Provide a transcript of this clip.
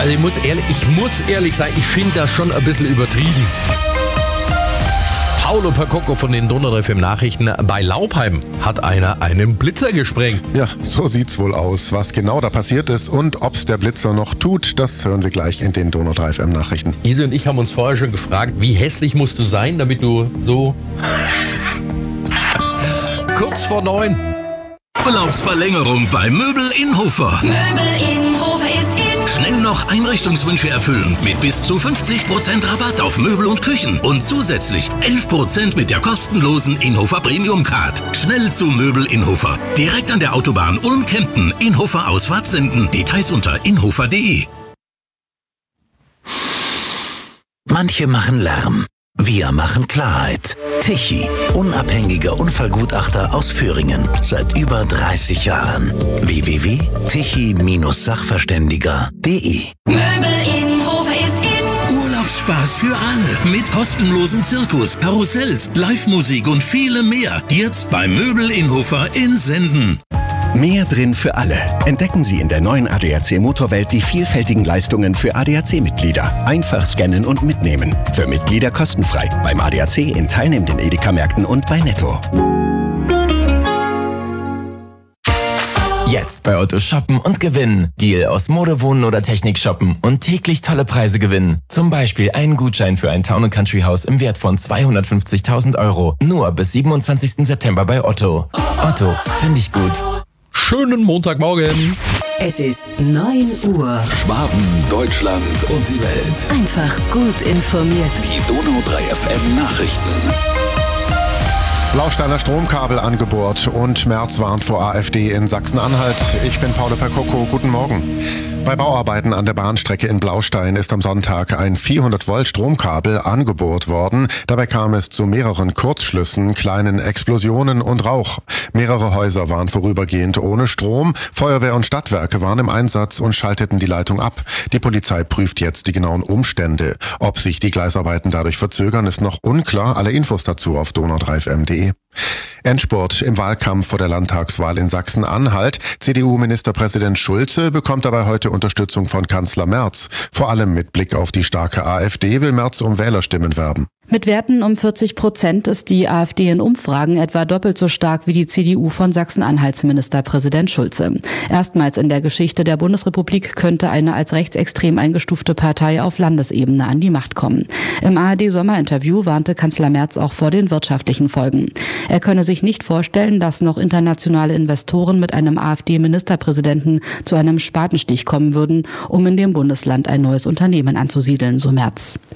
Also ich muss ehrlich sagen, ich finde das schon ein bisschen übertrieben. Paolo Percocco von den Donau 3 FM Nachrichten. Bei Laubheim hat einer einen Blitzer gesprengt. Ja, so sieht's wohl aus. Was genau da passiert ist und ob's der Blitzer noch tut, das hören wir gleich in den Donau 3 FM Nachrichten. Ise und ich haben uns vorher schon gefragt, wie hässlich musst du sein, damit du so kurz vor 9. Urlaubsverlängerung bei Möbel in Hofer. Möbel in Hofer ist in. Schnell noch Einrichtungswünsche erfüllen mit bis zu 50% Rabatt auf Möbel und Küchen und zusätzlich 11% mit der kostenlosen Inhofer Premium Card. Schnell zu Möbel in Hofer. Direkt an der Autobahn Ulm-Kempten. Inhofer Ausfahrt senden. Details unter inhofer.de. Manche machen Lärm. Wir machen Klarheit. Tichy, unabhängiger Unfallgutachter aus Föhringen. Seit über 30 Jahren. www.tichy-sachverständiger.de. Möbel in Hofer ist in. Urlaubsspaß für alle mit kostenlosem Zirkus, Karussells, Live-Musik und viele mehr. Jetzt bei Möbel in Hofer in Senden. Mehr drin für alle. Entdecken Sie in der neuen ADAC Motorwelt die vielfältigen Leistungen für ADAC-Mitglieder. Einfach scannen und mitnehmen. Für Mitglieder kostenfrei. Beim ADAC in teilnehmenden Edeka-Märkten und bei Netto. Jetzt bei Otto shoppen und gewinnen. Deal aus Mode, Wohnen oder Technik shoppen und täglich tolle Preise gewinnen. Zum Beispiel einen Gutschein für ein Town & Country Haus im Wert von 250.000 €. Nur bis 27. September bei Otto. Otto, finde ich gut. Schönen Montagmorgen. Es ist 9 Uhr. Schwaben, Deutschland und die Welt. Einfach gut informiert. Die Donau 3 FM Nachrichten. Blausteiner Stromkabel angebohrt und Merz warnt vor AfD in Sachsen-Anhalt. Ich bin Paolo Percocco, guten Morgen. Bei Bauarbeiten an der Bahnstrecke in Blaustein ist am Sonntag ein 400-Volt-Stromkabel angebohrt worden. Dabei kam es zu mehreren Kurzschlüssen, kleinen Explosionen und Rauch. Mehrere Häuser waren vorübergehend ohne Strom. Feuerwehr und Stadtwerke waren im Einsatz und schalteten die Leitung ab. Die Polizei prüft jetzt die genauen Umstände. Ob sich die Gleisarbeiten dadurch verzögern, ist noch unklar. Alle Infos dazu auf donau3fm.de. Endspurt im Wahlkampf vor der Landtagswahl in Sachsen-Anhalt. CDU-Ministerpräsident Schulze bekommt dabei heute Unterstützung von Kanzler Merz. Vor allem mit Blick auf die starke AfD will Merz um Wählerstimmen werben. Mit Werten um 40% ist die AfD in Umfragen etwa doppelt so stark wie die CDU von Sachsen-Anhalts Ministerpräsident Schulze. Erstmals in der Geschichte der Bundesrepublik könnte eine als rechtsextrem eingestufte Partei auf Landesebene an die Macht kommen. Im ARD-Sommerinterview warnte Kanzler Merz auch vor den wirtschaftlichen Folgen. Er könne sich nicht vorstellen, dass noch internationale Investoren mit einem AfD-Ministerpräsidenten zu einem Spatenstich kommen würden, um in dem Bundesland ein neues Unternehmen anzusiedeln, so Merz.